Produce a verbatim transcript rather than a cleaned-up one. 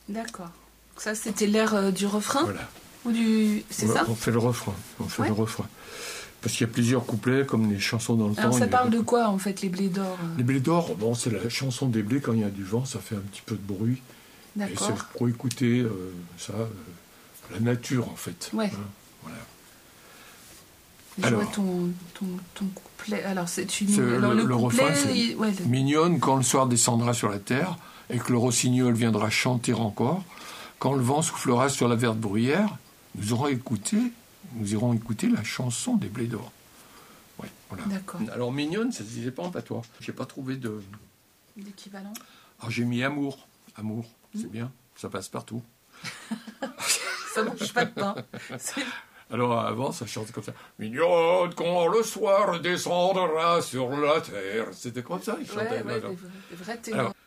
D'accord. Ça, c'était l'air euh, du refrain. Voilà. Ou du... C'est Ouais, ça On fait le refrain. On fait Ouais. le refrain. Parce qu'il y a plusieurs couplets, comme les chansons dans le Alors temps. ça il y a- parle de quoi en fait, les blés d'or euh Les blés d'or, bon, c'est la chanson des blés, quand il y a du vent, ça fait un petit peu de bruit. Et D'accord. c'est pour écouter euh, ça, euh, la nature en fait. Ouais. Hein, voilà. Je Alors. vois ton, ton, ton couplet. Alors c'est une. C'est Alors, le- le, le couplet. refrain, c'est- il- ouais, le- Mignonne, quand le soir descendra sur la terre, et que le rossignol viendra chanter encore, quand le vent soufflera sur la verte bruyère, nous aurons écouté, nous irons écouter la chanson des blés d'or. Ouais, voilà. D'accord. Alors mignonne, ça se disait pas en patois. J'ai pas trouvé de. L'équivalent. Alors j'ai mis amour. Amour, c'est bien, ça passe partout. Ça mange pas de pain. C'est- Alors avant, ça chantait comme ça. Mignonne, quand le soir descendra sur la terre. C'était comme ça, il chantait. Ouais, ouais, là, des, là. vrais- des vrais ténors. Alors,